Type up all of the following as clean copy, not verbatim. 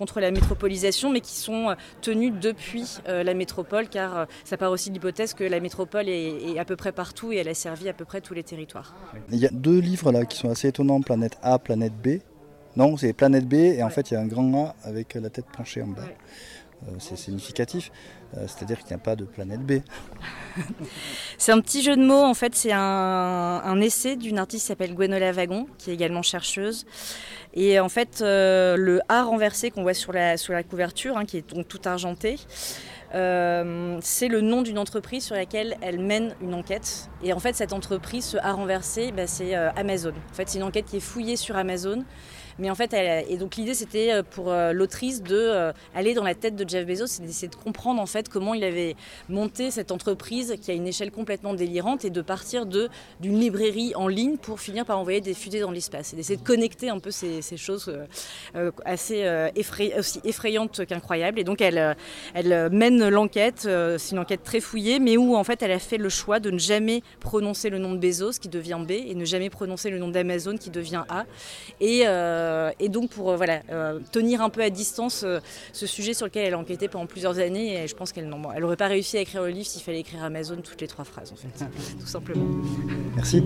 contre la métropolisation, mais qui sont tenus depuis la métropole, car ça part aussi de l'hypothèse que la métropole est à peu près partout et elle a servi à peu près tous les territoires. Il y a 2 livres là qui sont assez étonnants, Planète A, Planète B. Non, c'est Planète B et en fait il y a un grand A avec la tête penchée en bas. Ouais. C'est significatif, c'est-à-dire qu'il n'y a pas de planète B. C'est un petit jeu de mots, en fait, c'est un essai d'une artiste qui s'appelle Gwenola Wagon, qui est également chercheuse. Et en fait, le A renversé qu'on voit sur la couverture, qui est donc tout argenté, c'est le nom d'une entreprise sur laquelle elle mène une enquête. Et en fait, cette entreprise, ce A renversé, c'est Amazon. En fait, c'est une enquête qui est fouillée sur Amazon. Mais en fait, et donc l'idée c'était pour l'autrice d'aller dans la tête de Jeff Bezos et d'essayer de comprendre en fait comment il avait monté cette entreprise qui a une échelle complètement délirante et de partir d'une librairie en ligne pour finir par envoyer des fusées dans l'espace et d'essayer de connecter un peu ces choses assez aussi effrayantes qu'incroyables. Et donc elle mène l'enquête, c'est une enquête très fouillée, mais où en fait elle a fait le choix de ne jamais prononcer le nom de Bezos qui devient B et ne jamais prononcer le nom d'Amazon qui devient A. Et donc pour tenir un peu à distance ce sujet sur lequel elle a enquêté pendant plusieurs années, et je pense qu'elle n'aurait pas réussi à écrire le livre s'il fallait écrire Amazon toutes les 3 phrases en fait, tout simplement. Merci.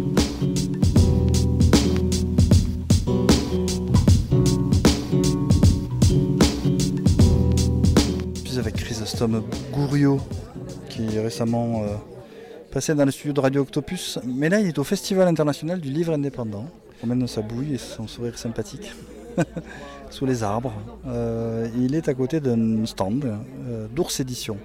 Puis avec Chrysostome Gouriot qui est récemment passé dans le studio de Radio Octopus, mais là il est au Festival international du livre indépendant. Il promène sa bouille et son sourire sympathique sous les arbres. Il est à côté d'un stand d'Ours Édition.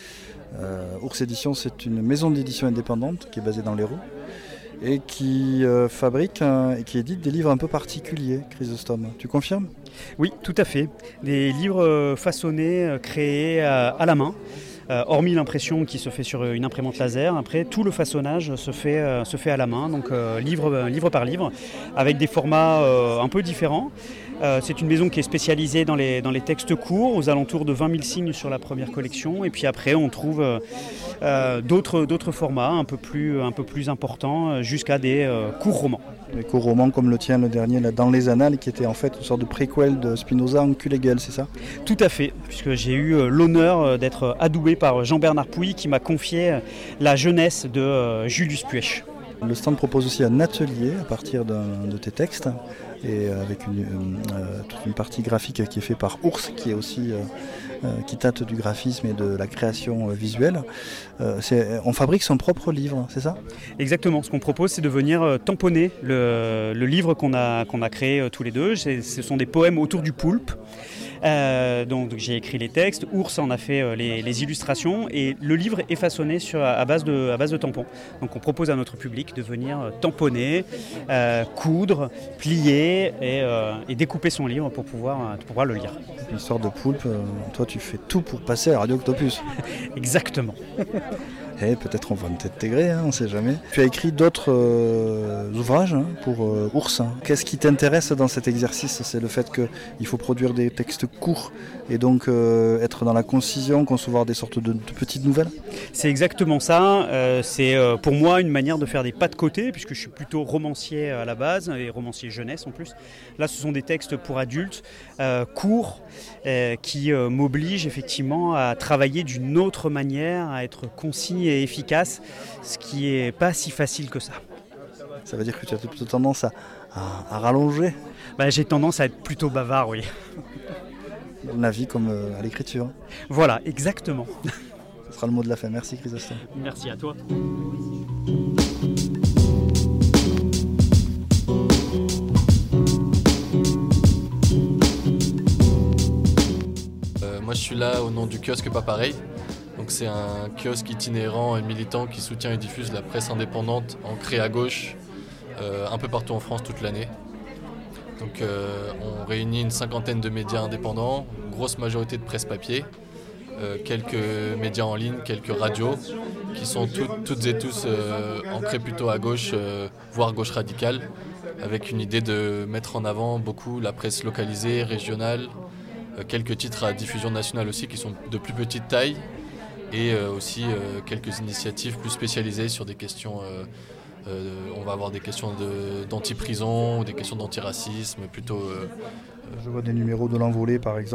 Ours Édition, c'est une maison d'édition indépendante qui est basée dans l'Hérault et qui fabrique et qui édite des livres un peu particuliers, Chrysostome. Tu confirmes ? Oui, tout à fait. Des livres façonnés, créés à la main. Hormis l'impression qui se fait sur une imprimante laser, après tout le façonnage se fait à la main, donc livre par livre, avec des formats un peu différents. C'est une maison qui est spécialisée dans les textes courts, aux alentours de 20 000 signes sur la première collection, et puis après on trouve d'autres formats un peu plus importants, jusqu'à des courts romans. Des courts romans comme le tien, le dernier, là, Dans les Annales, qui était en fait une sorte de préquel de Spinoza en Cul-et-Gueule, c'est ça ? Tout à fait, puisque j'ai eu l'honneur d'être adoubé par Jean-Bernard Pouy, qui m'a confié la jeunesse de Julius Puech. Le stand propose aussi un atelier à partir de tes textes, et avec toute une partie graphique qui est faite par Ours, qui est aussi qui tâte du graphisme et de la création visuelle. On fabrique son propre livre, c'est ça ? Exactement, ce qu'on propose c'est de venir tamponner le livre qu'on a créé tous les deux. Ce sont des poèmes autour du poulpe. Donc j'ai écrit les textes, Ours en a fait les illustrations et le livre est façonné à base de tampons. Donc on propose à notre public de venir tamponner, coudre, plier et découper son livre pour pouvoir le lire. Une histoire de poulpe, toi tu fais tout pour passer à Radio Octopus. Exactement. Et peut-être on va t'intégrer, on ne sait jamais. Tu as écrit d'autres ouvrages pour Ours. Qu'est-ce qui t'intéresse dans cet exercice ? C'est le fait qu'il faut produire des textes courts et donc être dans la concision, concevoir des sortes de petites nouvelles ? C'est exactement ça. C'est pour moi une manière de faire des pas de côté, puisque je suis plutôt romancier à la base, et romancier jeunesse en plus. Là, ce sont des textes pour adultes, courts, qui m'obligent effectivement à travailler d'une autre manière, à être concis et efficace, ce qui n'est pas si facile que ça. Ça veut dire que tu as plutôt tendance à rallonger ? J'ai tendance à être plutôt bavard, oui. Dans la vie comme à l'écriture. Voilà, exactement. Ce sera le mot de la fin. Merci Chrysostome. Merci à toi. Moi je suis là au nom du kiosque Pas Pareil. Donc c'est un kiosque itinérant et militant qui soutient et diffuse la presse indépendante ancrée à gauche un peu partout en France toute l'année. Donc on réunit une 50aine de médias indépendants, une grosse majorité de presse papier, quelques médias en ligne, quelques radios qui sont toutes et tous ancrés plutôt à gauche, voire gauche radicale, avec une idée de mettre en avant beaucoup la presse localisée, régionale, quelques titres à diffusion nationale aussi qui sont de plus petite taille, et aussi quelques initiatives plus spécialisées sur des questions, on va avoir des questions d'anti-prison, des questions d'antiracisme, plutôt... Je vois des numéros de l'Envolée par exemple.